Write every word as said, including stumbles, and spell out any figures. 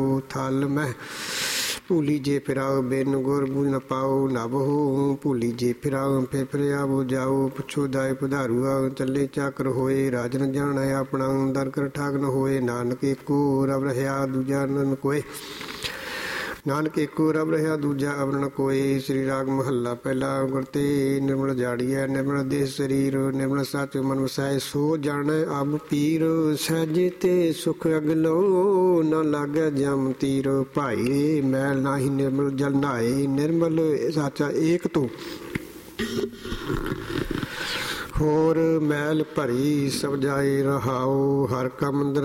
ਥਲ ਮਹਿ ਭੂਲੀ ਜੇ ਫਿਰਾਓ ਬਿਨ ਗੁਰ ਬੁਝ ਨ ਪਾਓ ਨਭ ਹੋ ਭੂਲੀ ਜੇ ਫਿਰਾਓ ਫੇ ਫਿਰਿਆ ਬੋ ਜਾਓ ਪੁੱਛੋ ਦਾਇ ਪਧਾਰੂਆ ਚੱਲੇ ਚਾਕਰ ਹੋਏ ਰਾਜਨ ਜਾਣੈ ਆਪਣਾ ਦਰ ਕਰ ਠਾਕ ਨ ਹੋਏ ਨਾਨਕ ਏਕੋ ਰਬ ਰਹਾ ਦੂਜਾ ਨਨ ਕੋਏ ਨਾਨਕ ਏਕੋ ਰਬ ਰਹਾ ਦੂਜਾ ਅਵਰਨ ਕੋਏ। ਸ੍ਰੀ ਰਾਗ ਮਹੱਲਾ ਪਹਿਲਾ। ਗੁਰਤੇ ਨਿਰਮਲ ਜਾੜੀਐ ਨਿਰਮਲ ਦੇਹ ਸਰੀਰ ਨਿਰਮਲ ਸੱਚ ਮਨ ਵਸੈ ਸੋ ਜਾਣੈ ਅਬ ਪੀਰ ਸਹਿਜੇ ਤੇ ਸੁਖ ਅਗਲੋ ਨ ਲਾਗੈ ਜਮ ਤੀਰ ਭਾਈ ਰੇ ਮੈਲ ਨਾਹੀ ਨਿਰਮਲ ਜਲ ਨਹਾਏ ਨਿਰਮਲ ਸਾਚਾ ਏਕ ਤੂੰ ਹੋਰ ਮੈਲ ਭਰੀ ਸਭ ਜਾਏ ਰਹਾਓ ਹਰ ਕਾ ਮੰਦਰ